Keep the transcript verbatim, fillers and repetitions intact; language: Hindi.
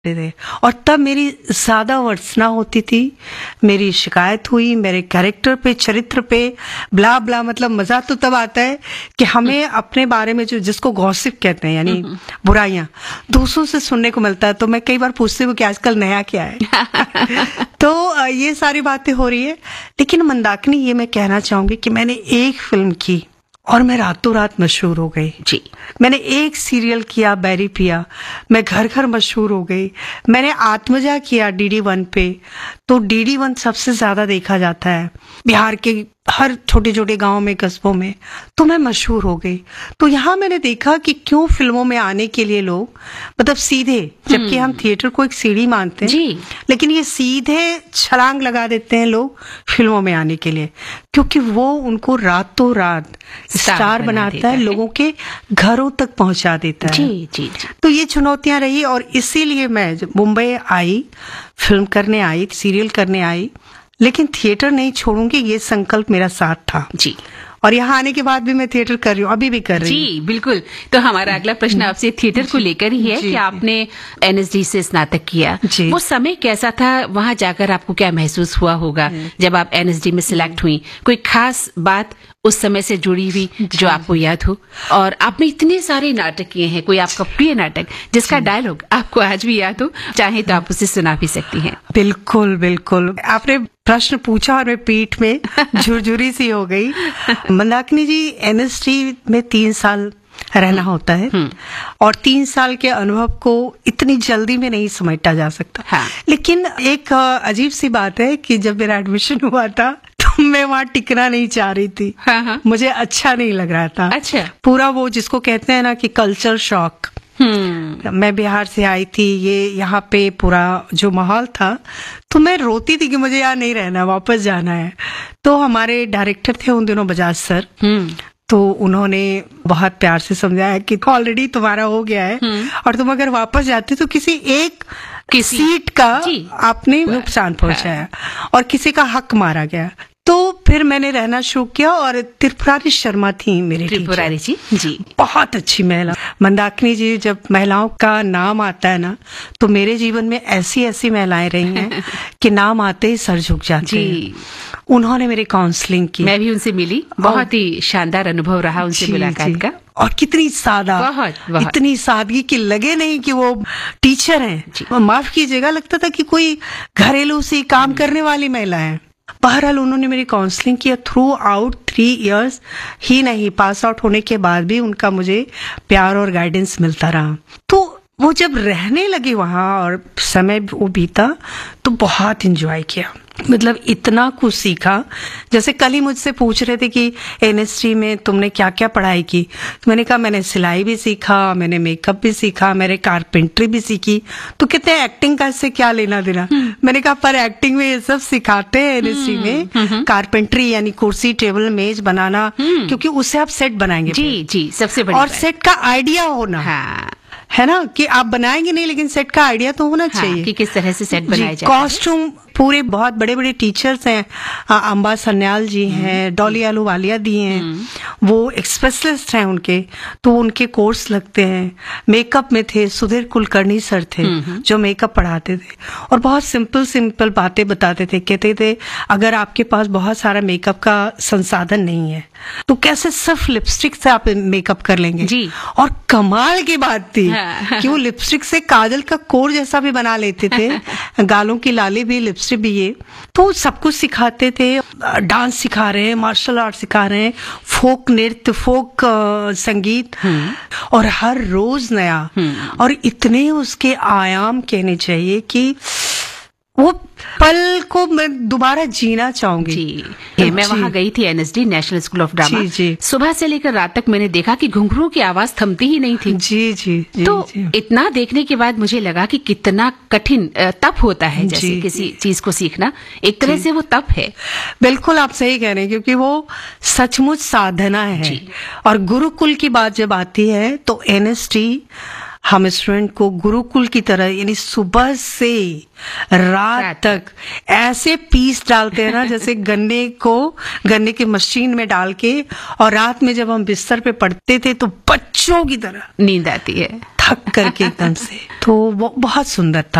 थे। और तब मेरी ज्यादा वर्ड्सना होती थी, मेरी शिकायत हुई मेरे कैरेक्टर पे, चरित्र पे, ब्ला ब्ला। मतलब मजा तो तब आता है कि हमें अपने बारे में जो जिसको गॉसिप कहते हैं यानी बुराइयां दूसरों से सुनने को मिलता है। तो मैं कई बार पूछती हूँ कि आजकल नया क्या है। तो ये सारी बातें हो रही है। लेकिन मंदाकिनी, ये मैं कहना चाहूंगी कि मैंने एक फिल्म की और मैं रातों रात मशहूर हो गई जी। मैंने एक सीरियल किया बैरी पिया, मैं घर घर मशहूर हो गई। मैंने आत्मजा किया डीडी वन पे, तो डीडी वन सबसे ज्यादा देखा जाता है बिहार के हर छोटे छोटे गांव में, कस्बों में। तो मैं मशहूर हो गई। तो यहाँ मैंने देखा कि क्यों फिल्मों में आने के लिए लोग मतलब सीधे, जबकि हम थिएटर को एक सीढ़ी मानते हैं जी, लेकिन ये सीधे छलांग लगा देते हैं लोग फिल्मों में आने के लिए, क्योंकि वो उनको रातों रात स्टार बनाता है, लोगों के घरों तक पहुंचा देता है। जी, जी, जी। तो ये चुनौतियां रही और इसीलिए मैं जब मुंबई आई, फिल्म करने आई, सीरियल करने आई, लेकिन थिएटर नहीं छोड़ूंगी, ये संकल्प मेरा साथ था जी। और यहाँ आने के बाद भी मैं थिएटर कर रही हूँ, अभी भी कर रही हूँ जी। बिल्कुल। तो हमारा अगला प्रश्न आपसे थिएटर को लेकर ही है कि आपने एनएसडी से स्नातक किया, वो समय कैसा था? वहां जाकर आपको क्या महसूस हुआ होगा जब आप एनएसडी में सिलेक्ट हुई? कोई खास बात उस समय से जुड़ी हुई जो आपको याद हो? और आपने इतने सारे नाटक किए हैं, कोई आपका प्रिय नाटक जिसका डायलॉग आपको आज भी याद हो, चाहे तो आप उसे सुना भी सकती हैं। बिल्कुल बिल्कुल, आपने प्रश्न पूछा और मैं पीठ में झुरझुरी सी हो गई। मंदाकिनी जी, एनएसडी में तीन साल रहना होता है और तीन साल के अनुभव को इतनी जल्दी में नहीं समेटा जा सकता। हाँ। लेकिन एक अजीब सी बात है कि जब मेरा एडमिशन हुआ था तो मैं वहाँ टिकना नहीं चाह रही थी। हाँ हाँ। मुझे अच्छा नहीं लग रहा था। अच्छा। पूरा वो जिसको कहते हैं ना कि कल्चर शॉक। मैं बिहार से आई थी, ये यहाँ पे पूरा जो माहौल था, तो मैं रोती थी कि मुझे यहाँ नहीं रहना, वापस जाना है। तो हमारे डायरेक्टर थे उन दिनों, बजाज सर, तो उन्होंने बहुत प्यार से समझाया कि ऑलरेडी तुम्हारा हो गया है और तुम अगर वापस जाते तो किसी एक किसी सीट का आपने नुकसान पहुंचाया और किसी का हक मारा गया। तो फिर मैंने रहना शुरू किया और त्रिपुरारी शर्मा थी मेरी त्रिपुरारी जी जी बहुत अच्छी महिला। मंदाकिनी जी, जब महिलाओं का नाम आता है ना, तो मेरे जीवन में ऐसी ऐसी महिलाएं रही हैं कि नाम आते ही सर झुक जाते हैं। उन्होंने मेरी काउंसलिंग की, मैं भी उनसे मिली, बहुत ही शानदार अनुभव रहा उनसे मुलाकात का। और कितनी सादा, बहुत, बहुत। इतनी सादगी कि लगे नहीं कि वो टीचर हैं। माफ कीजिएगा, लगता था कि कोई घरेलू सी काम करने वाली महिला है। बहरहाल उन्होंने मेरी काउंसलिंग किया थ्रू आउट थ्री इयर्स ही नहीं, पास आउट होने के बाद भी उनका मुझे प्यार और गाइडेंस मिलता रहा। तो वो जब रहने लगी वहां और समय वो बीता तो बहुत एंजॉय किया, मतलब इतना कुछ सीखा। जैसे कल ही मुझसे पूछ रहे थे कि एनएसडी में तुमने क्या क्या पढ़ाई की, तो मैंने कहा मैंने सिलाई भी सीखा, मैंने मेकअप भी सीखा, मैंने कारपेंट्री भी सीखी। तो कहते हैं एक्टिंग का इससे क्या लेना देना? मैंने कहा पर एक्टिंग में ये सब सिखाते हैं एनएसडी में, कारपेंट्री यानी कुर्सी टेबल मेज बनाना, क्योंकि उससे आप सेट बनाएंगे। जी जी, सबसे बड़ी और सेट का आइडिया होना है ना, कि आप बनाएंगे नहीं लेकिन सेट का आइडिया तो होना हाँ, चाहिए कि किस तरह से सेट बनाया जाए। कॉस्ट्यूम पूरे बहुत बड़े बड़े टीचर्स हैं, अंबा सन्याल जी हैं, डॉली आलूवालिया दी हैं, वो स्पेशलिस्ट हैं उनके, तो उनके कोर्स लगते हैं। मेकअप में थे सुधीर कुलकर्णी सर थे जो मेकअप पढ़ाते थे और बहुत सिंपल सिंपल बातें बताते थे। कहते थे अगर आपके पास बहुत सारा मेकअप का संसाधन नहीं है तो कैसे सिर्फ लिपस्टिक से आप मेकअप कर लेंगे जी। और कमाल की बात थी कि वो लिपस्टिक से काजल का कोर जैसा भी बना लेते थे, गालों की लाली भी, लिपस्टिक भी। ये तो सब कुछ सिखाते थे, डांस सिखा रहे हैं, मार्शल आर्ट सिखा रहे हैं, फोक नृत्य, फोक संगीत, और हर रोज नया। और इतने उसके आयाम कहने चाहिए कि वो पल को मैं दोबारा जीना चाहूंगी जी। मैं वहां गई थी NSD, national school of drama. जी, जी। सुबह से लेकर रात तक मैंने देखा कि घुंघरूओं की आवाज थमती ही नहीं थी। जी जी, जी तो जी। इतना देखने के बाद मुझे लगा कि कितना कठिन तप होता है, जैसे जी, किसी जी। चीज को सीखना, एक तरह से वो तप है। बिल्कुल आप सही कह रहे हैं, क्योंकि वो सचमुच साधना है। और गुरुकुल की बात जब आती है तो एनएसडी हम स्टूडेंट को गुरुकुल की तरह, यानी सुबह से रात तक ऐसे पीस डालते हैं ना जैसे गन्ने को गन्ने की मशीन में डाल के, और रात में जब हम बिस्तर पे पड़ते थे तो बच्चों की तरह नींद आती है। थक करके एकदम से, तो वो बहुत सुंदर था।